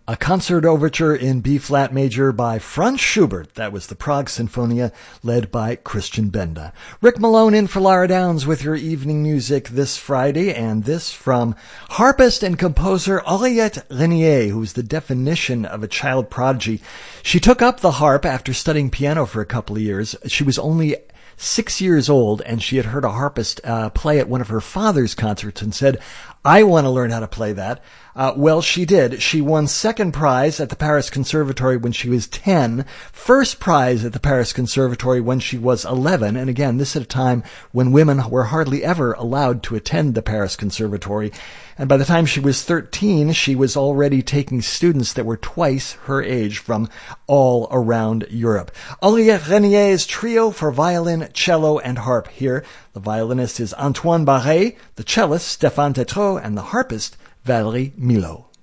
A concert overture in B-flat major by Franz Schubert. That was the Prague Sinfonia, led by Christian Benda. Rick Malone in for Lara Downs with your evening music this Friday, and this from harpist and composer Henriette Renier, who's the definition of a child prodigy. She took up the harp after studying piano for a couple of years. She was only 6 years old, and she had heard a harpist play at one of her father's concerts and said, I want to learn how to play that. Well, she did. She won second prize at the Paris Conservatory when she was 10, first prize at the Paris Conservatory when she was 11, and again, this at a time when women were hardly ever allowed to attend the Paris Conservatory. And by the time she was 13, she was already taking students that were twice her age from all around Europe. Henriette Renier's trio for violin, cello, and harp here. The violinist is Antoine Barret, the cellist Stéphane Tétrault, and the harpist Valérie Milot.